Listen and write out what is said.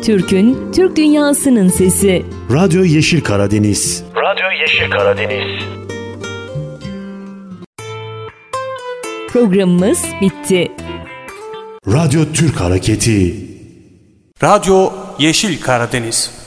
Türk'ün, Türk dünyasının sesi. Radyo Yeşil Karadeniz. Radyo Yeşil Karadeniz. Programımız bitti. Radyo Türk Hareketi. Radyo Yeşil Karadeniz.